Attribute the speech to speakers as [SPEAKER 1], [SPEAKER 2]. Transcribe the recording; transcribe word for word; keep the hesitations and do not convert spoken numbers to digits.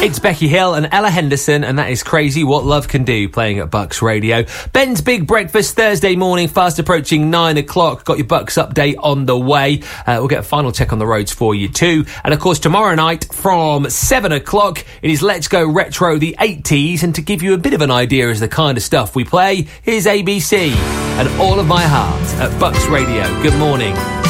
[SPEAKER 1] It's Becky Hill and Ella Henderson, and that is Crazy What Love Can Do, playing at Bucks Radio. Ben's Big Breakfast, Thursday morning, fast approaching nine o'clock. Got your Bucks update on the way. Uh, we'll get a final check on the roads for you too. And of course, tomorrow night from seven o'clock, it is Let's Go Retro the eighties. And to give you a bit of an idea as the kind of stuff we play, here's A B C and All of My Heart at Bucks Radio. Good morning.